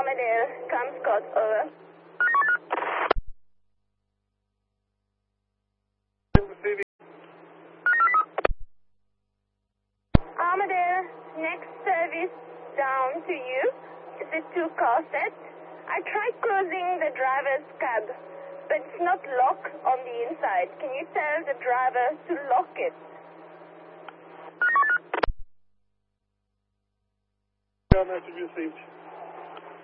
Armadale, Comscott, over. Armadale, next service down to you. It's a 2-car set. I tried closing the driver's cab, but it's not locked on the inside. Can you tell the driver to lock it? Message received.